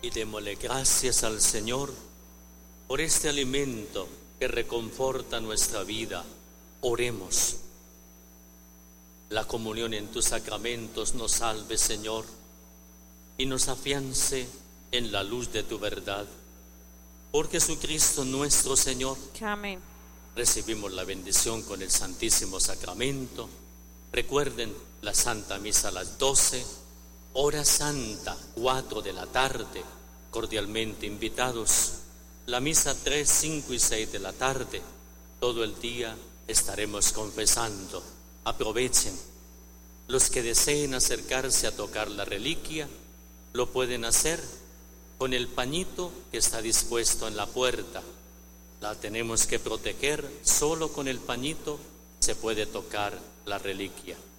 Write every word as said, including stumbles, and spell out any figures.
y démosle gracias al Señor por este alimento que reconforta nuestra vida. Oremos. La comunión en tus sacramentos nos salve, Señor, y nos afiance en la luz de tu verdad. Por Jesucristo nuestro Señor. Amén. Recibimos la bendición con el Santísimo Sacramento. Recuerden la Santa Misa a las doce, hora santa, cuatro de la tarde, cordialmente invitados. La misa tres, cinco y seis de la tarde, todo el día estaremos confesando. Aprovechen. Los que deseen acercarse a tocar la reliquia, lo pueden hacer con el pañito que está dispuesto en la puerta. La tenemos que proteger, solo con el pañito se puede tocar la reliquia.